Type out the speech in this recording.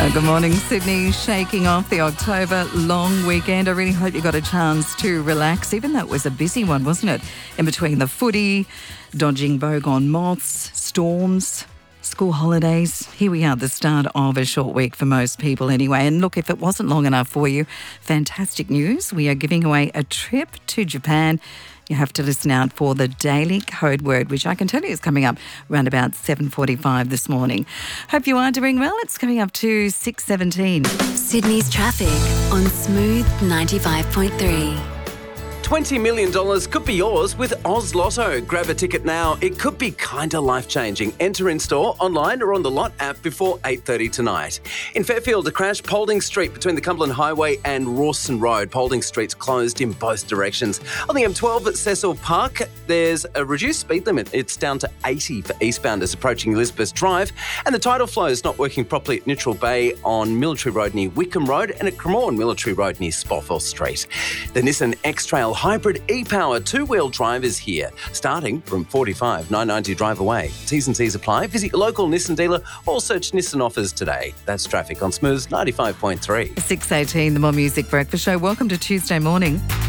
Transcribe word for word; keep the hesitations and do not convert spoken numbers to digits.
Uh, good morning, Sydney. Shaking off the October long weekend. I really hope you got a chance to relax, even though it was a busy one, wasn't it? In between the footy, dodging bogong moths, storms, school holidays. Here we are, the start of a short week for most people anyway. And look, if it wasn't long enough for you, fantastic news. We are giving away a trip to Japan. You have to listen out for the daily code word, which I can tell you is coming up around about seven forty-five this morning. Hope you are doing well. It's coming up to six seventeen. Sydney's traffic on Smooth ninety-five point three. twenty million dollars could be yours with Oz Lotto. Grab a ticket now. It could be kinda life-changing. Enter in store, online or on the Lot app before eight thirty tonight. In Fairfield, a crash, Paulding Street between the Cumberland Highway and Rawson Road. Paulding Street's closed in both directions. On the M twelve at Cecil Park, there's a reduced speed limit. It's down to eighty for eastbounders approaching Elizabeth Drive. And the tidal flow is not working properly at Neutral Bay on Military Road near Wickham Road and at Cremorne Military Road near Spofford Street. The Nissan X-Trail Hybrid e-Power two-wheel drive is here, starting from forty-five thousand nine hundred ninety drive away. T's and C's apply. Visit your local Nissan dealer or search Nissan offers today. That's traffic on Smooth ninety-five point three. six eighteen, the More Music Breakfast Show. Welcome to Tuesday morning.